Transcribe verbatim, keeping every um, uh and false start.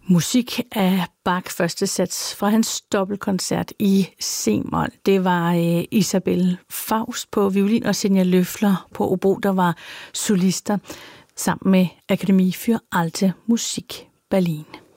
Musik af Bach første sats fra hans dobbeltkoncert i C-mol. Det var øh, Isabelle Faust på violin og Senja Løffler på obo, der var solister sammen med Akademie für Alte Musik Berlin.